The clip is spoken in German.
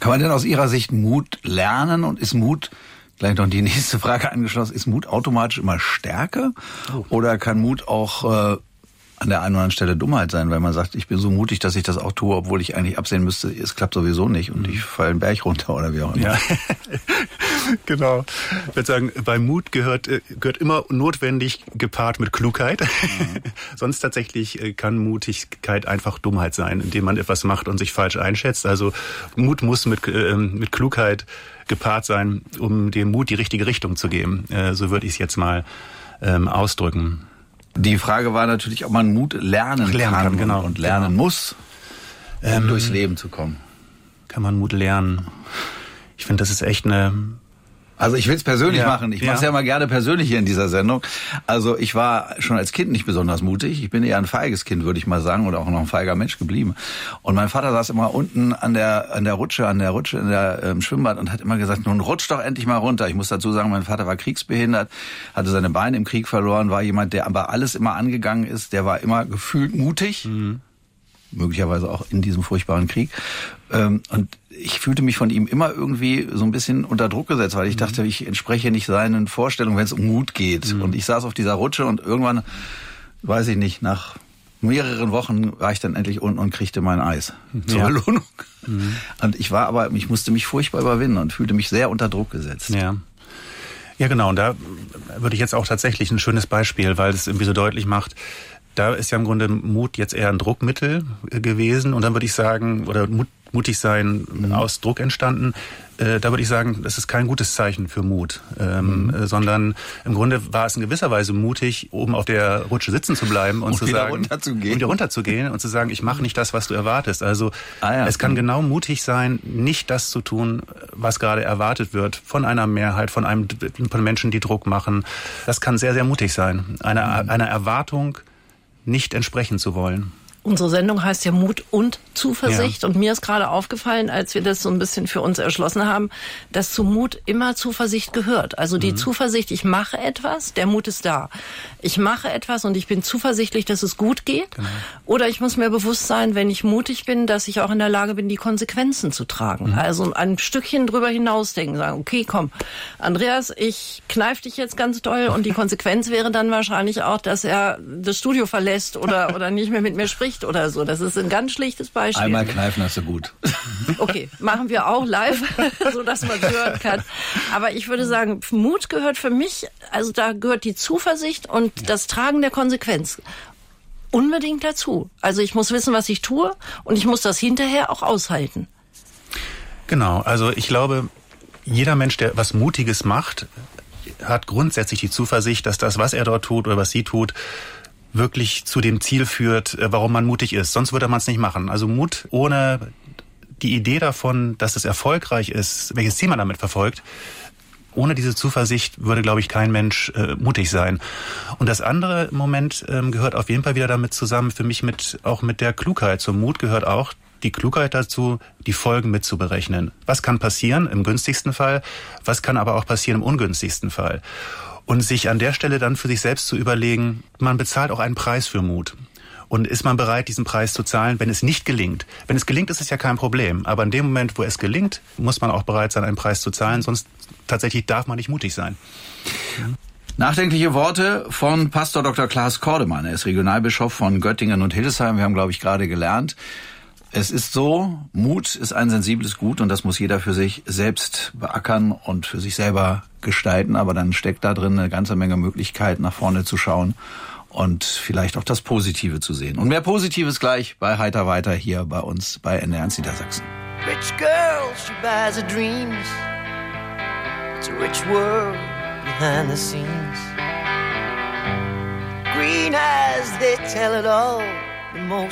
Kann man denn aus Ihrer Sicht Mut lernen und ist Mut, gleich noch die nächste Frage angeschlossen, ist Mut automatisch immer Stärke? Oder kann Mut auch an der einen oder anderen Stelle Dummheit sein, weil man sagt, ich bin so mutig, dass ich das auch tue, obwohl ich eigentlich absehen müsste, es klappt sowieso nicht und ich falle einen Berg runter oder wie auch immer. Ja, genau. Ich würde sagen, bei Mut gehört immer notwendig gepaart mit Klugheit. Sonst tatsächlich kann Mutigkeit einfach Dummheit sein, indem man etwas macht und sich falsch einschätzt. Also Mut muss mit Klugheit gepaart sein, um dem Mut die richtige Richtung zu geben. So würde ich es jetzt mal ausdrücken. Die Frage war natürlich, ob man Mut lernen kann genau, und lernen muss, um durchs Leben zu kommen. Kann man Mut lernen? Ich finde, das ist echt Also ich will es persönlich machen. Ich mache es ja mal gerne persönlich hier in dieser Sendung. Also ich war schon als Kind nicht besonders mutig. Ich bin eher ein feiges Kind, würde ich mal sagen, oder auch noch ein feiger Mensch geblieben. Und mein Vater saß immer unten an der Rutsche im Schwimmbad und hat immer gesagt, nun rutsch doch endlich mal runter. Ich muss dazu sagen, mein Vater war kriegsbehindert, hatte seine Beine im Krieg verloren, war jemand, der aber alles immer angegangen ist. Der war immer gefühlt mutig. Möglicherweise auch in diesem furchtbaren Krieg. Und ich fühlte mich von ihm immer irgendwie so ein bisschen unter Druck gesetzt, weil ich dachte, ich entspreche nicht seinen Vorstellungen, wenn es um Mut geht. Und ich saß auf dieser Rutsche und irgendwann, weiß ich nicht, nach mehreren Wochen war ich dann endlich unten und kriegte mein Eis zur Belohnung. Und ich musste mich furchtbar überwinden und fühlte mich sehr unter Druck gesetzt. Ja, genau. Und da würde ich jetzt auch tatsächlich ein schönes Beispiel, weil es irgendwie so deutlich macht, da ist ja im Grunde Mut jetzt eher ein Druckmittel gewesen. Und dann würde ich sagen, oder mutig sein aus Druck entstanden. Da würde ich sagen, das ist kein gutes Zeichen für Mut, sondern im Grunde war es in gewisser Weise mutig, oben auf der Rutsche sitzen zu bleiben und zu sagen, wieder runterzugehen und zu sagen, ich mache nicht das, was du erwartest. Also es kann genau mutig sein, nicht das zu tun, was gerade erwartet wird von einer Mehrheit, von Menschen, die Druck machen. Das kann sehr, sehr mutig sein, einer Erwartung nicht entsprechen zu wollen. Unsere Sendung heißt ja Mut und Zuversicht. Ja. Und mir ist gerade aufgefallen, als wir das so ein bisschen für uns erschlossen haben, dass zu Mut immer Zuversicht gehört. Also die Zuversicht, ich mache etwas, der Mut ist da. Ich mache etwas und ich bin zuversichtlich, dass es gut geht. Genau. Oder ich muss mir bewusst sein, wenn ich mutig bin, dass ich auch in der Lage bin, die Konsequenzen zu tragen. Also ein Stückchen drüber hinausdenken, sagen, okay, komm, Andreas, ich kneif dich jetzt ganz doll und die Konsequenz wäre dann wahrscheinlich auch, dass er das Studio verlässt oder nicht mehr mit mir spricht oder so. Das ist ein ganz schlichtes Beispiel. Einmal kneifen hast du gut. Okay, machen wir auch live, so dass man es hören kann. Aber ich würde sagen, Mut gehört für mich, also da gehört die Zuversicht und das Tragen der Konsequenz unbedingt dazu. Also ich muss wissen, was ich tue und ich muss das hinterher auch aushalten. Genau, also ich glaube, jeder Mensch, der was Mutiges macht, hat grundsätzlich die Zuversicht, dass das, was er dort tut oder was sie tut, wirklich zu dem Ziel führt, warum man mutig ist. Sonst würde man es nicht machen. Also Mut ohne die Idee davon, dass es erfolgreich ist, welches Ziel man damit verfolgt, ohne diese Zuversicht würde, glaube ich, kein Mensch mutig sein. Und das andere Moment gehört auf jeden Fall wieder damit zusammen, für mich auch mit der Klugheit. Zum Mut gehört auch die Klugheit dazu, die Folgen mitzuberechnen. Was kann passieren im günstigsten Fall? Was kann aber auch passieren im ungünstigsten Fall? Und sich an der Stelle dann für sich selbst zu überlegen, man bezahlt auch einen Preis für Mut. Und ist man bereit, diesen Preis zu zahlen, wenn es nicht gelingt? Wenn es gelingt, ist es ja kein Problem. Aber in dem Moment, wo es gelingt, muss man auch bereit sein, einen Preis zu zahlen. Sonst tatsächlich darf man nicht mutig sein. Nachdenkliche Worte von Pastor Dr. Klaas Kordemann. Er ist Regionalbischof von Göttingen und Hildesheim. Wir haben, glaube ich, gerade gelernt, es ist so, Mut ist ein sensibles Gut und das muss jeder für sich selbst beackern und für sich selber gestalten. Aber dann steckt da drin eine ganze Menge Möglichkeit, nach vorne zu schauen und vielleicht auch das Positive zu sehen. Und mehr Positives gleich bei Heiter weiter hier bei uns bei NDR1 Niedersachsen. Rich girl, she buys her dreams. It's a rich world behind the scenes. Green eyes, they tell it all. The most